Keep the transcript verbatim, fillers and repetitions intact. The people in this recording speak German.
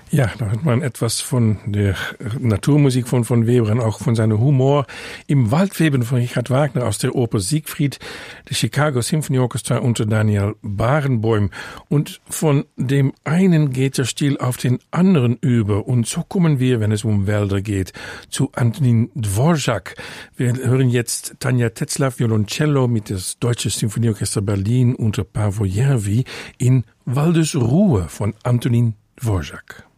Ja, da hört man etwas von der Naturmusik von von Webern, auch von seinem Humor. Im Waldweben von Richard Wagner aus der Oper Siegfried, der Chicago Symphony Orchestra unter Daniel Barenboim. Und von dem einen geht der Stil auf den anderen über. Und so kommen wir, wenn es um Wälder geht, zu Antonín Dvořák. Wir hören jetzt Tanja Tetzlaff, Violoncello mit dem Deutschen Symphonieorchester Berlin unter Paavo Järvi in Waldesruhe von Antonín Dvořák.